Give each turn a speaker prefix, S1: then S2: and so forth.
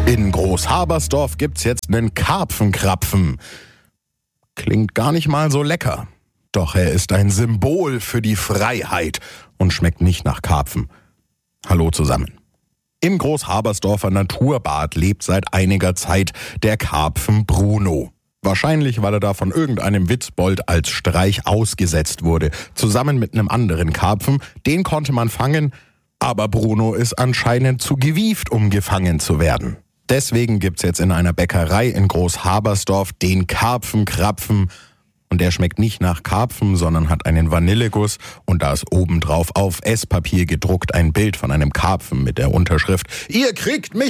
S1: In Großhabersdorf gibt's jetzt einen Karpfenkrapfen. Klingt gar nicht mal so lecker. Doch er ist ein Symbol für die Freiheit und schmeckt nicht nach Karpfen. Hallo zusammen. Im Großhabersdorfer Naturbad lebt seit einiger Zeit der Karpfen Bruno. Wahrscheinlich, weil er da von irgendeinem Witzbold als Streich ausgesetzt wurde, zusammen mit einem anderen Karpfen. Den konnte man fangen, aber Bruno ist anscheinend zu gewieft, um gefangen zu werden. Deswegen gibt's jetzt in einer Bäckerei in Großhabersdorf den Karpfenkrapfen. Und der schmeckt nicht nach Karpfen, sondern hat einen Vanilleguss. Und da ist obendrauf auf Esspapier gedruckt ein Bild von einem Karpfen mit der Unterschrift: Ihr kriegt mich